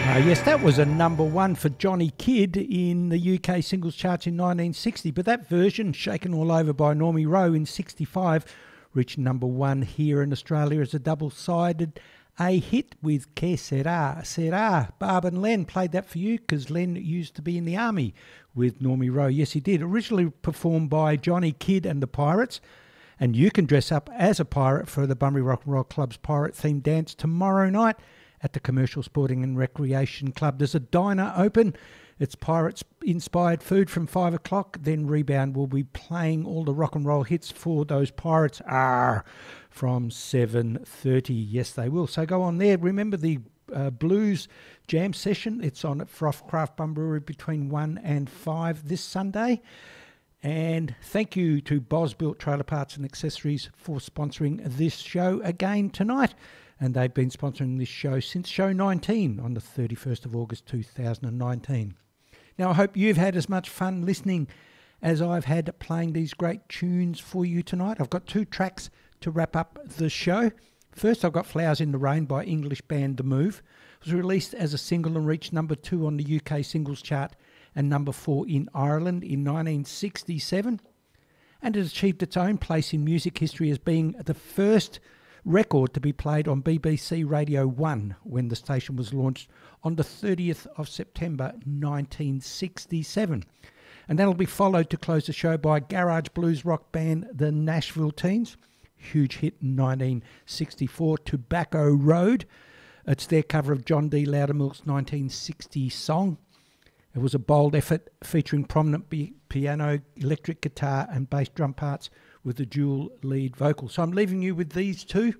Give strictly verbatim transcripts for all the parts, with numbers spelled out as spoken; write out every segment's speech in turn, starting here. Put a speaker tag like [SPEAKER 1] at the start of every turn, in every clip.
[SPEAKER 1] Yes, that was a number one for Johnny Kidd in the U K singles charts in nineteen sixty, but that version, Shaken All Over by Normie Rowe in sixty-five, reached number one here in Australia as a double-sided A hit with Que Sera, Sera. Barb and Len played that for you because Len used to be in the army with Normie Rowe. Yes, he did. Originally performed by Johnny Kidd and the Pirates, and you can dress up as a pirate for the Bunbury Rock and Roll Club's pirate-themed dance tomorrow night at the Commercial Sporting and Recreation Club. There's a diner open. It's Pirates-inspired food from five o'clock. Then Rebound will be playing all the rock and roll hits for those Pirates are from seven thirty. Yes, they will. So go on there. Remember the uh, Blues Jam session. It's on at Froth Craft Bunbury between one and five this Sunday. And thank you to Boz Built Trailer Parts and Accessories for sponsoring this show again tonight. And they've been sponsoring this show since show nineteen on the thirty-first of August two thousand nineteen. Now, I hope you've had as much fun listening as I've had playing these great tunes for you tonight. I've got two tracks to wrap up the show. First, I've got Flowers in the Rain by English band The Move. It was released as a single and reached number two on the U K singles chart and number four in Ireland in nineteen sixty-seven. And it achieved its own place in music history as being the first record to be played on B B C Radio one when the station was launched on the thirtieth of September nineteen sixty-seven. And that'll be followed to close the show by garage blues rock band The Nashville Teens. Huge hit in nineteen sixty-four, Tobacco Road. It's their cover of John D. Loudermilk's nineteen sixty song. It was a bold effort featuring prominent b- piano, electric guitar and bass drum parts with a dual lead vocal. So I'm leaving you with these two,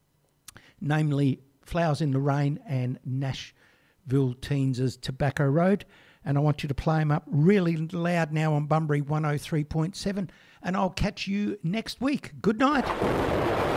[SPEAKER 1] namely Flowers in the Rain and Nashville Teens' Tobacco Road. And I want you to play them up really loud now on Bunbury one oh three point seven. And I'll catch you next week. Good night.